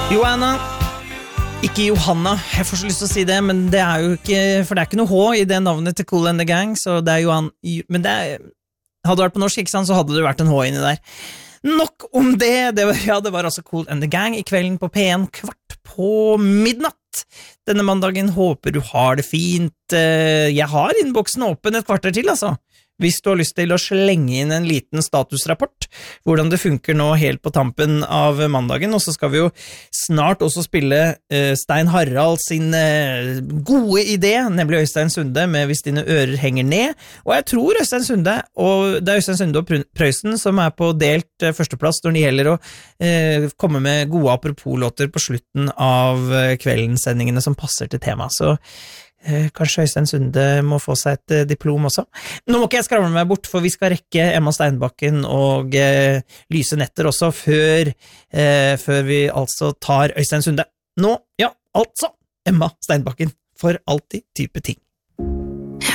Joanna, ikke Johanna, jeg får så lyst til å si det, men det jo ikke, for det ikke noe H i det navnet til Kool and the Gang, så det Johan, men det hadde vært på norsk, ikke sant, så hadde det vært en H inni der. Nok om det, det var altså Kool and the Gang i kvelden på P1 12:15. Denne mandagen håper du har det fint. Jeg har innboksen åpen et kvarter til, altså. Hvis du har lyst til å slenge inn en liten statusrapport, hvordan det funker nå helt på tampen av mandagen, og så skal vi jo snart også spille Stein Harald sin gode idé, nemlig Øystein Sunde med Hvis dine ører henger ned, og jeg tror Øystein Sunde, og det Øystein Sunde og Prøysen som på delt førsteplass når det gjelder å komme med gode apropos-låter på slutten av kveldensendingene som passer til tema, så kanskje Øystein Sunde må få seg et diplom også. Nå må ikke jeg skravle meg bort, for vi skal rekke Emma Steinbakken og Lyse netter også, før vi altså tar Øystein Sunde. Nå, ja, altså, Emma Steinbakken, for alltid type ting.